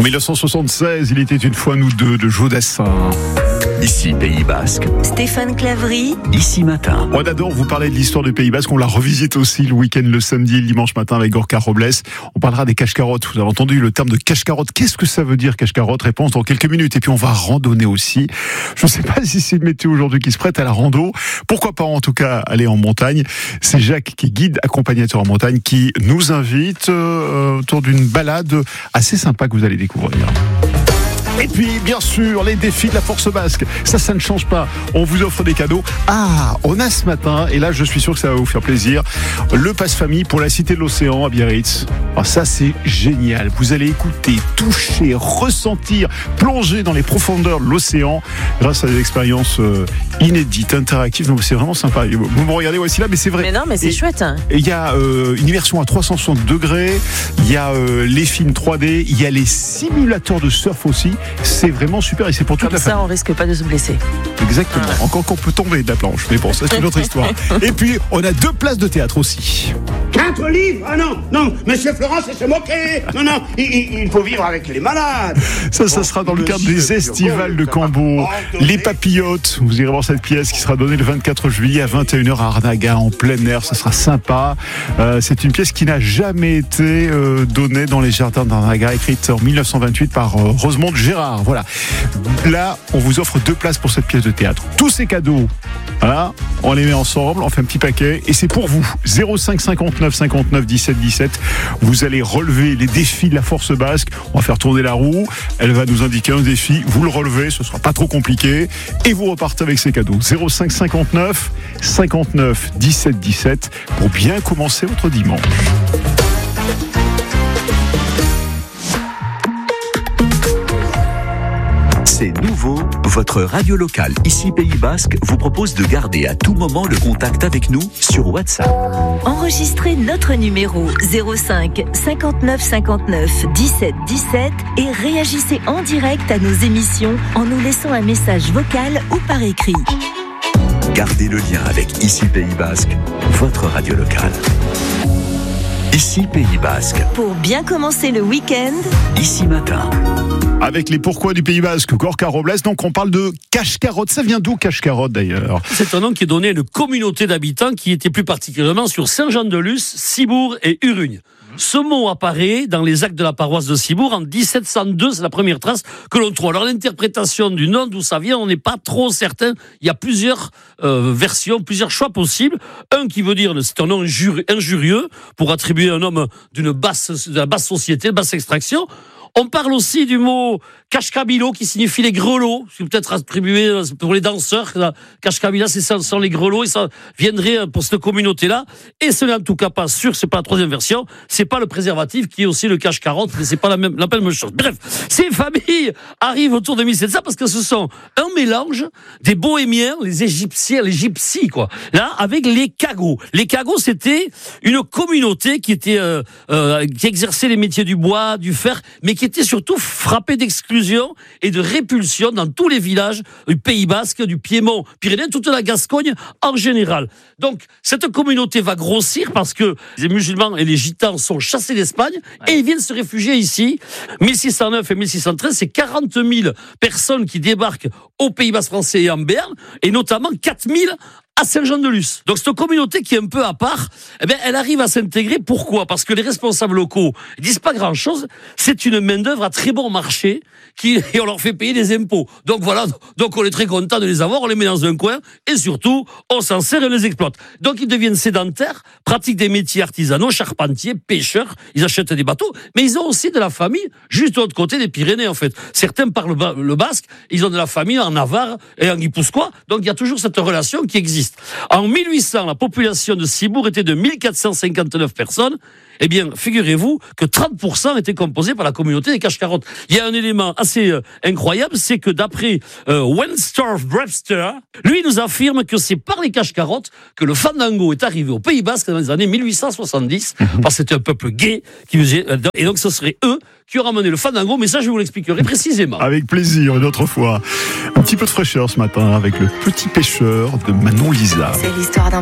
En 1976, il était une fois nous deux de Jodassin. Ici Pays Basque. Stéphane Clavry. Ici Matin. On adore vous parler de l'histoire du Pays Basque. On la revisite aussi le week-end, le samedi et le dimanche matin avec Gorka Robles. On parlera des cache-carottes. Vous avez entendu le terme de cache-carotte. Qu'est-ce que ça veut dire cache-carotte? Réponse dans quelques minutes. Et puis on va randonner aussi. Je ne sais pas si c'est le météo aujourd'hui qui se prête à la rando. Pourquoi pas en tout cas aller en montagne. C'est Jacques qui est guide accompagnateur en montagne qui nous invite autour d'une balade assez sympa que vous allez découvrir. Et puis, bien sûr, les défis de la Force Basque. Ça ne change pas. On vous offre des cadeaux. Ah, on a ce matin, et là, je suis sûr que ça va vous faire plaisir, le passe-famille pour la Cité de l'Océan à Biarritz. Ah, ça, c'est génial. Vous allez écouter, toucher, ressentir, plonger dans les profondeurs de l'océan grâce à des expériences inédites, interactives. Donc, c'est vraiment sympa. Vous me regardez, voici là, mais c'est vrai. Mais non, mais c'est chouette. Hein. Il y a une immersion à 360 degrés. Il y a les films 3D. Il y a les simulateurs de surf aussi. C'est vraiment super et c'est pour toute la famille. Comme ça, on risque pas de se blesser. Exactement. Ouais. Encore qu'on peut tomber de la planche. Mais bon, ça c'est une autre histoire. Et puis, on a 2 places de théâtre aussi. 4 livres? Ah non, Monsieur Florent, c'est se moquer. Non, il faut vivre avec les malades. Ça sera dans le cadre des estivales de Cambo. Les Papillotes. Vous irez voir cette pièce qui sera donnée le 24 juillet à 21h à Arnaga, en plein air. Ça sera sympa. C'est une pièce qui n'a jamais été donnée dans les jardins d'Arnaga, écrite en 1928 par Rosemonde Gérard. Voilà. Là, on vous offre 2 places pour cette pièce de théâtre. Tous ces cadeaux, voilà, on les met ensemble, on fait un petit paquet et c'est pour vous. 05 59 59 17 17. Vous allez relever les défis de la Force Basque. On va faire tourner la roue. Elle va nous indiquer un défi. Vous le relevez, ce sera pas trop compliqué et vous repartez avec ces cadeaux. 05 59 59 17 17 pour bien commencer votre dimanche. C'est nouveau, votre radio locale ici Pays Basque vous propose de garder à tout moment le contact avec nous sur WhatsApp. Enregistrez notre numéro 05 59 59 17 17 et réagissez en direct à nos émissions en nous laissant un message vocal ou par écrit. Gardez le lien avec ici Pays Basque, votre radio locale. Ici Pays Basque. Pour bien commencer le week-end, Ici Matin. Avec les pourquoi du Pays Basque, Gorka Robles, donc on parle de cache-carotte. Ça vient d'où cache-carotte d'ailleurs? C'est un nom qui est donné à une communauté d'habitants qui était plus particulièrement sur Saint-Jean-de-Luz, Cibourg et Urugne. Ce mot apparaît dans les actes de la paroisse de Cibourg en 1702, c'est la première trace que l'on trouve. Alors l'interprétation du nom, d'où ça vient, on n'est pas trop certain. Il y a plusieurs versions, plusieurs choix possibles. Un qui veut dire, c'est un nom injurieux pour attribuer un homme de la basse société, de basse extraction. On parle aussi du mot Kashkabilo qui signifie les grelots. C'est peut-être attribué pour les danseurs. Kashkabila, c'est ça, sont les grelots et ça viendrait pour cette communauté-là. Et ce n'est en tout cas pas sûr, c'est pas la troisième version. C'est pas le préservatif qui est aussi le cache-carotte, mais c'est pas la même chose. Bref, ces familles arrivent autour de 1700 parce que ce sont un mélange des bohémiens, les égyptiens, les gypsies, quoi. Là, avec les Kagos. Les Kagos, c'était une communauté qui était, qui exerçait les métiers du bois, du fer, mais qui était surtout frappé d'exclusion et de répulsion dans tous les villages du Pays Basque, du Piémont, Pyrénées, toute la Gascogne en général. Donc, cette communauté va grossir parce que les musulmans et les gitans sont chassés d'Espagne et ils viennent se réfugier ici. 1609 et 1613, c'est 40 000 personnes qui débarquent au Pays Basque français et en Béarn, et notamment 4 000 à Saint-Jean-de-Luz. Donc cette communauté qui est un peu à part, eh bien, elle arrive à s'intégrer. Pourquoi? Parce que les responsables locaux disent pas grand-chose. C'est une main-d'œuvre à très bon marché et on leur fait payer des impôts. Donc voilà, donc on est très content de les avoir, on les met dans un coin et surtout, on s'en sert et on les exploite. Donc ils deviennent sédentaires, pratiquent des métiers artisanaux, charpentiers, pêcheurs, ils achètent des bateaux, mais ils ont aussi de la famille juste de l'autre côté des Pyrénées en fait. Certains parlent le basque, ils ont de la famille en Navarre et en Guipuscoa, donc il y a toujours cette relation qui existe. En 1800, la population de Cibourg était de 1459 personnes. Eh bien, figurez-vous que 30% étaient composés par la communauté des cache-carottes. Il y a un élément assez incroyable, c'est que d'après Wenstorff Brewster, lui nous affirme que c'est par les cache-carottes que le fandango est arrivé au Pays Basque dans les années 1870, parce que c'était un peuple gay qui faisait, et donc ce serait eux qui auraient amené le fandango, mais ça je vous l'expliquerai précisément. Avec plaisir, une autre fois. Un petit peu de fraîcheur ce matin avec le petit pêcheur de Manon Lisa. c'est l'histoire d'un